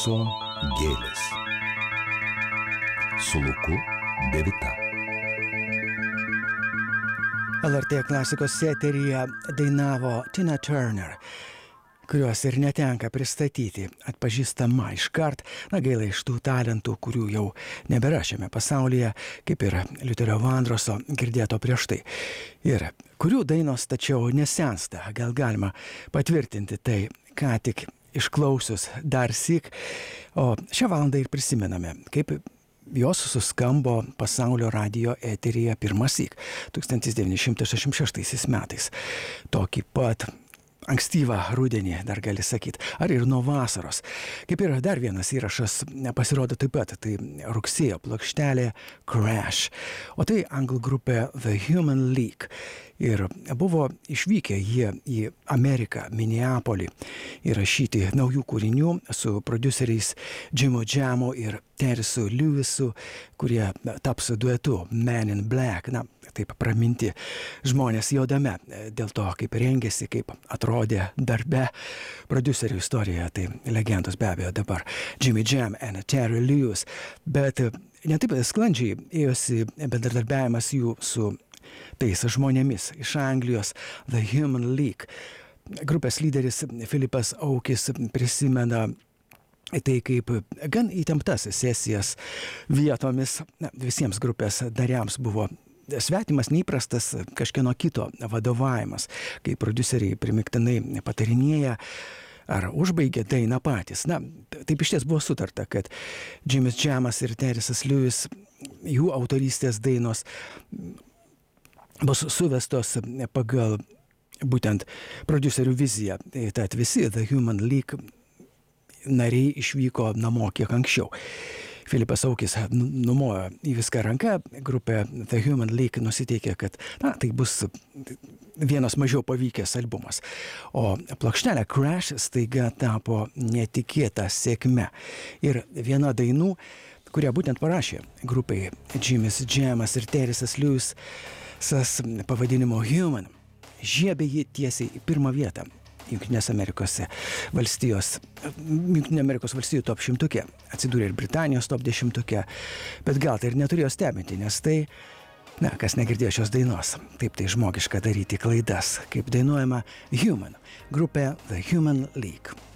Su gėlės. Su Luku Devita. LRT klasikos eteryje dainavo Tina Turner, kurios ir netenka pristatyti atpažįstama iškart, gaila iš tų talentų, kurių jau nebėra šiame pasaulyje, kaip ir Liuterio Vandroso girdėto prieš tai. Ir kurių dainos tačiau nesensta, gal galima patvirtinti tai, ką tik išklausius dar syk, o šią valandą ir prisimename, kaip jos suskambo pasaulio radijo eteryje pirmąsyk 1966 metais. Tokį pat ankstyvą rudenį, dar gali sakyti, ar ir nuo vasaros. Kaip ir dar vienas įrašas pasirodo taip pat, tai rugsėjo plokštelė Crash, o tai anglų grupė The Human League. Ir buvo išvykę jie į Ameriką, Minneapolį, įrašyti naujų kūrinių su prodiuseriais Jimu Jamu ir Terrysu Lewisu, kurie taps duetu Man in Black, taip praminti žmonės jaudame dėl to, kaip rengėsi, kaip atrodė darbe prodiuserių istorijoje, tai legendos be abejo dabar Jimmy Jam and Terry Lewis, bet ne taip sklandžiai ėjosi bendradarbiavimas jų su tais žmonėmis iš Anglijos, The Human League. Grupės lyderis Filipas Aukis prisimena tai kaip gan įtemptas sesijas vietomis, visiems grupės nariams buvo svetimas, neįprastas kažkieno kito vadovavimas, kai prodiuseriai primiktinai patarinėja ar užbaigė dainą patys. Taip iš ties buvo sutarta, kad Jimis Jamas ir Terrysas Lewis, jų autorystės dainos bus suvestos pagal būtent prodiuserių viziją. Tad visi The Human League nariai išvyko namo kiek anksčiau. Filipas Aukis numojo į viską ranką, grupė The Human League nusiteikė, kad tai bus vienas mažiau pavykęs albumas. O plokštelė Crash staiga tapo netikėta sėkme. Ir viena dainų, kurią būtent parašė grupai Jimis Jamas ir Terrysas Lewis, pavadinimu Human, žiebė jį tiesiai į pirmą vietą Jungtinės Amerikos valstijų top 100, atsidūrė ir Britanijos top 10, bet gal tai ir neturėjo stebinti, nes tai, kas negirdėjo šios dainos, taip tai žmogiška daryti klaidas, kaip dainuojama Human, grupė The Human League.